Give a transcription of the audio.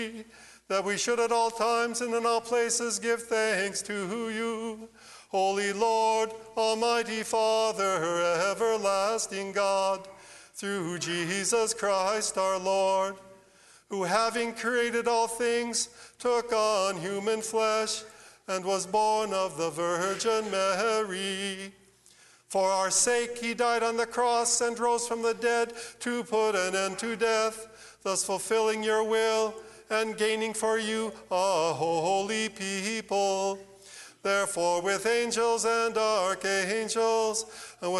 that we should at all times and in all places give thanks to you. Holy Lord, Almighty Father, everlasting God, through Jesus Christ our Lord, who having created all things, took on human flesh, and was born of the Virgin Mary. For our sake he died on the cross and rose from the dead to put an end to death, thus fulfilling your will and gaining for you a holy people. Therefore, with angels and archangels, and with